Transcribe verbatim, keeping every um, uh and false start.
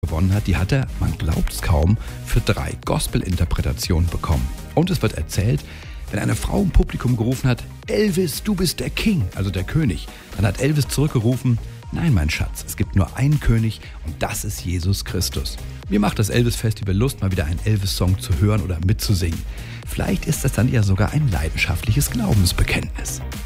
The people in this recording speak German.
gewonnen hat, die hat er, man glaubt es kaum, für drei Gospel-Interpretationen bekommen. Und es wird erzählt, wenn eine Frau im Publikum gerufen hat, Elvis, du bist der King, also der König, dann hat Elvis zurückgerufen, nein, mein Schatz, es gibt nur einen König und das ist Jesus Christus. Mir macht das Elvis-Festival Lust, mal wieder einen Elvis-Song zu hören oder mitzusingen. Vielleicht ist das dann ja sogar ein leidenschaftliches Glaubensbekenntnis.